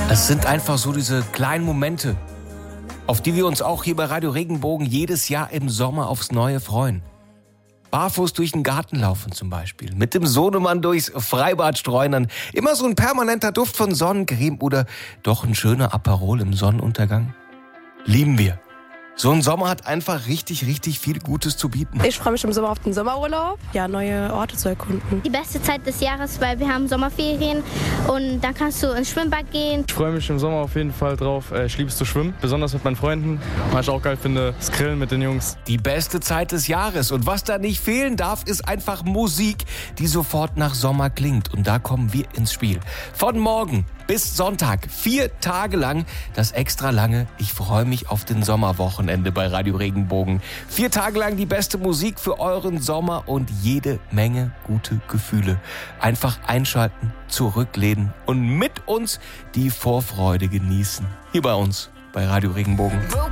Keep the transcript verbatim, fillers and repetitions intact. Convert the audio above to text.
Es sind einfach so diese kleinen Momente, auf die wir uns auch hier bei Radio Regenbogen jedes Jahr im Sommer aufs Neue freuen. Barfuß durch den Garten laufen zum Beispiel, mit dem Sohnemann durchs Freibad streunern, immer so ein permanenter Duft von Sonnencreme oder doch ein schöner Aperol im Sonnenuntergang. Lieben wir. So ein Sommer hat einfach richtig, richtig viel Gutes zu bieten. Ich freue mich im Sommer auf den Sommerurlaub, ja, neue Orte zu erkunden. Die beste Zeit des Jahres, weil wir haben Sommerferien und dann kannst du ins Schwimmbad gehen. Ich freue mich im Sommer auf jeden Fall drauf. Ich liebe es zu schwimmen, besonders mit meinen Freunden. Was ich auch geil finde, das Grillen mit den Jungs. Die beste Zeit des Jahres. Und was da nicht fehlen darf, ist einfach Musik, die sofort nach Sommer klingt. Und da kommen wir ins Spiel. Von morgen bis Sonntag, vier Tage lang, das extra lange Ich freue mich auf den Sommerwochenende bei Radio Regenbogen. Vier Tage lang die beste Musik für euren Sommer und jede Menge gute Gefühle. Einfach einschalten, zurücklehnen und mit uns die Vorfreude genießen. Hier bei uns bei Radio Regenbogen.